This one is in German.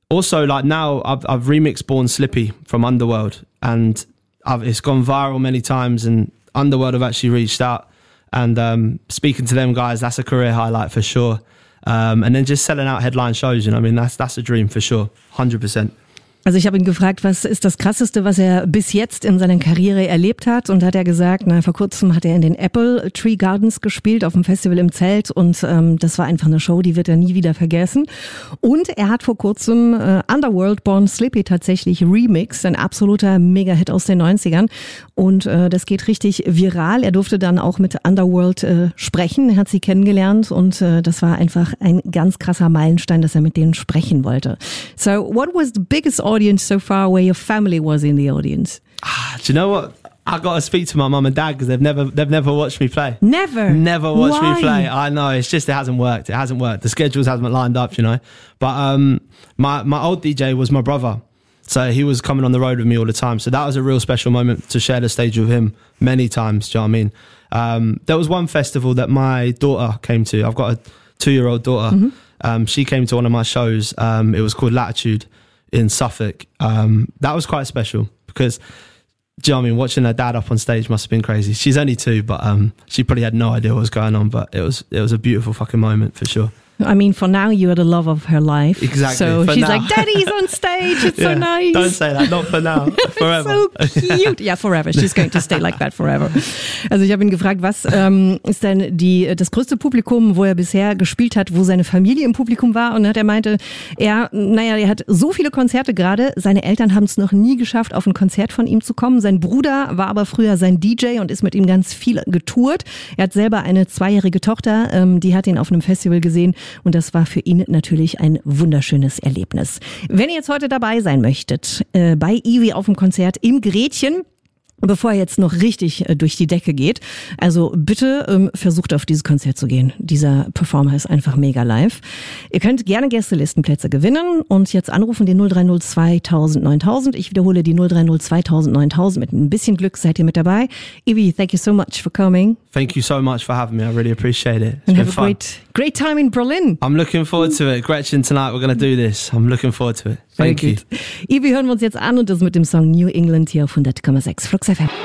also, like now, I've remixed Born Slippy from Underworld, and it's gone viral many times, and Underworld have actually reached out, and speaking to them guys, that's a career highlight for sure. And then just selling out headline shows, you know, I mean, that's a dream for sure, 100%. Also ich habe ihn gefragt, was ist das Krasseste, was er bis jetzt in seiner Karriere erlebt hat, und hat er gesagt, vor kurzem hat er in den Apple Tree Gardens gespielt, auf dem Festival im Zelt, und das war einfach eine Show, die wird er nie wieder vergessen. Und er hat vor kurzem Underworld Born Slippy tatsächlich remixed, ein absoluter Mega-Hit aus den 90ern, und das geht richtig viral. Er durfte dann auch mit Underworld sprechen, er hat sie kennengelernt, und das war einfach ein ganz krasser Meilenstein, dass er mit denen sprechen wollte. So, what was the biggest audience so far where your family was in the audience? Do you know what? I got to speak to my mum and dad because they've never watched me play. Never watched Why? me play. I know, it's just it hasn't worked. The schedules haven't lined up, you know. But my old DJ was my brother, so he was coming on the road with me all the time. So that was a real special moment to share the stage with him many times. Do you know what I mean? There was one festival that my daughter came to. I've got a 2-year-old daughter. Mm-hmm. She came to one of my shows. It was called Latitude in Suffolk. That was quite special because, do you know what I mean, watching her dad up on stage must have been crazy. She's only 2, but she probably had no idea what was going on, but it was a beautiful fucking moment for sure. I mean, for now, you're the love of her life. Exactly. So for she's now. like, Daddy's on stage. It's so nice. Don't say that. Not for now. Forever. So cute. Ja, forever. She's going to stay like that forever. Also ich habe ihn gefragt, was ist denn das größte Publikum, wo er bisher gespielt hat, wo seine Familie im Publikum war? Und er meinte, er hat so viele Konzerte gerade. Seine Eltern haben es noch nie geschafft, auf ein Konzert von ihm zu kommen. Sein Bruder war aber früher sein DJ und ist mit ihm ganz viel getourt. Er hat selber eine 2-jährige Tochter, die hat ihn auf einem Festival gesehen. Und das war für ihn natürlich ein wunderschönes Erlebnis. Wenn ihr jetzt heute dabei sein möchtet, bei Evie auf dem Konzert im Gretchen, bevor er jetzt noch richtig durch die Decke geht, also bitte versucht auf dieses Konzert zu gehen. Dieser Performer ist einfach mega live. Ihr könnt gerne Gästelistenplätze gewinnen und jetzt anrufen, den 030 2000 9000. Ich wiederhole die 030 2000 9000. Mit ein bisschen Glück seid ihr mit dabei. Evie, thank you so much for coming. Thank you so much for having me. I really appreciate it. It's and been have fun. a great time in Berlin. I'm looking forward to it. Gretchen, tonight we're going to do this. I'm looking forward to it. Thank you. Evie hören wir uns jetzt an, und das mit dem Song New England hier auf 100,6 Flux FM.